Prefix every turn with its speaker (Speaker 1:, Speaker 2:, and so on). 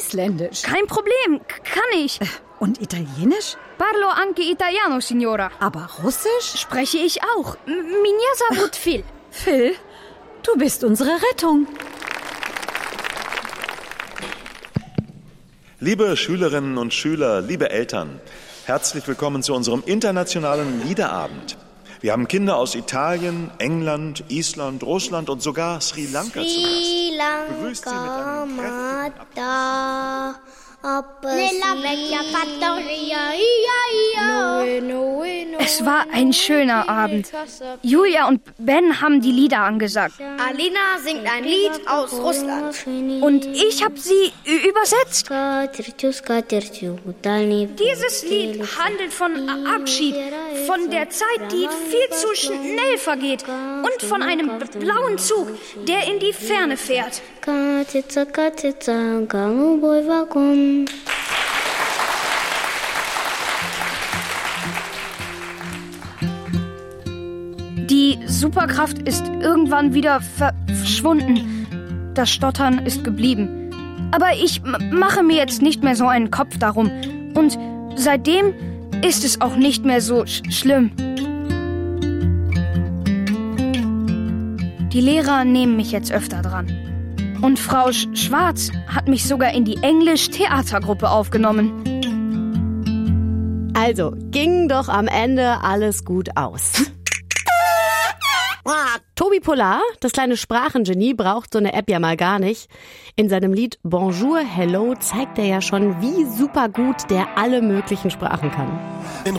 Speaker 1: Isländisch.
Speaker 2: Kein Problem, kann ich.
Speaker 1: Und Italienisch?
Speaker 2: Parlo anche italiano, signora.
Speaker 1: Aber Russisch?
Speaker 2: Spreche ich auch. Меня зовут Phil.
Speaker 1: Phil, du bist unsere Rettung.
Speaker 3: Liebe Schülerinnen und Schüler, liebe Eltern, herzlich willkommen zu unserem internationalen Liederabend. Wir haben Kinder aus Italien, England, Island, Russland und sogar Sri Lanka zu Gast. Begrüßt sie mit einem kräftigen
Speaker 2: Es war ein schöner Abend. Julia und Ben haben die Lieder angesagt.
Speaker 4: Alina singt ein Lied aus Russland.
Speaker 2: Und ich habe sie übersetzt. Dieses Lied handelt von Abschied, von der Zeit, die viel zu schnell vergeht und von einem blauen Zug, der in die Ferne fährt. Die Superkraft ist irgendwann wieder verschwunden. Das Stottern ist geblieben. Aber ich mache mir jetzt nicht mehr so einen Kopf darum. Und seitdem ist es auch nicht mehr so schlimm. Die Lehrer nehmen mich jetzt öfter dran. Und Frau Schwarz hat mich sogar in die Englisch-Theatergruppe aufgenommen.
Speaker 5: Also, ging doch am Ende alles gut aus. Tobi Polar, das kleine Sprachengenie, braucht so eine App ja mal gar nicht. In seinem Lied Bonjour, Hello zeigt er ja schon, wie super gut der alle möglichen Sprachen kann.
Speaker 6: In